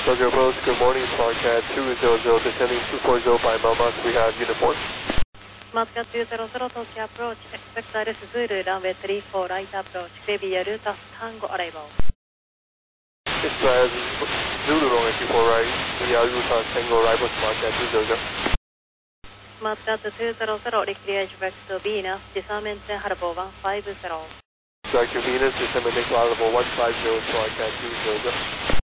Tokyo Approach, good morning, Smart Cat 200, descending 240 by Melmoth, we have uniform. Smart Cat 200, Tokyo Approach, expect RS Zulu, runway 34, right approach, Baby Yaruta, Tango arrival. It's Zulu, runway 34, right, Yaruta, Tango arrival, Smart Cat 200. Smart Cat 200, recreate back to Venus, disarmament harbor 150. Strike to Venus, descending Nick Level 150, Smart Cat 200.